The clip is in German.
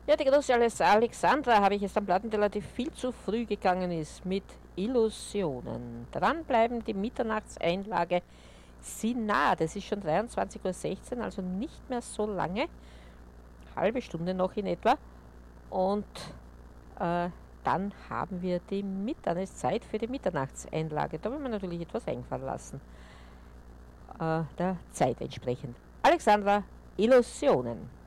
Ja, die große Alexandra habe ich jetzt am Plattenteller, die viel zu früh gegangen ist mit Illusionen. Dranbleiben, die Mitternachtseinlage Sinat. Es ist schon 23:16 Uhr, also nicht mehr so lange. Halbe Stunde noch in etwa. Und äh, dann haben wir dann ist Zeit für die Mitternachtseinlage. Da will man natürlich etwas einfallen lassen. Der Zeit entsprechend. Alexandra, Illusionen.